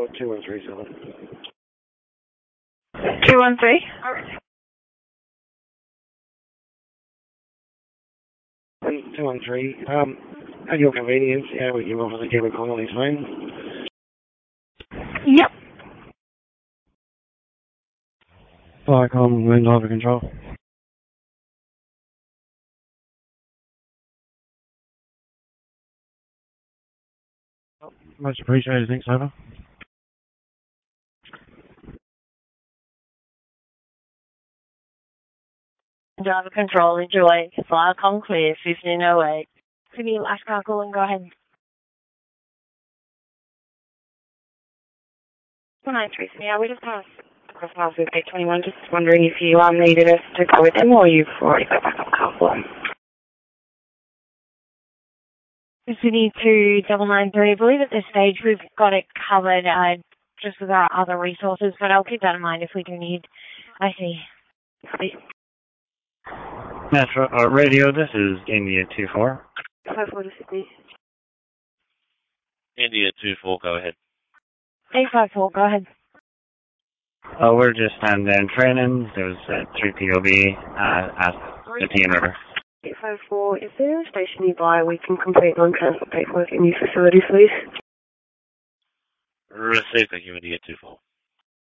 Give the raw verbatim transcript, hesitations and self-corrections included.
two one three seven. two one three? two one three. Um, at your convenience, yeah, we can obviously give a call on his phone. Yep. Viacom, wind over control. Much appreciated, thanks, over. Driver control, enjoy. Viacom clear, fifteen oh eight. City last car call and go ahead. one nine three, yeah, we just passed across miles with eight twenty-one. Just wondering if you um needed us to go with them or you've already got back up car for them. City to double nine three. I believe at this stage we've got it covered uh, just with our other resources, but I'll keep that in mind if we do need. I see. Metro uh, Radio, this is India two four. five four to Sydney. India two four, go ahead. eight five four, go ahead. Uh, we're just on then training. There's uh, three P O B uh, at the T N River. eight five four, is there a station nearby we can complete non-transport paperwork in your facility, please? Receive, thank you, India two four.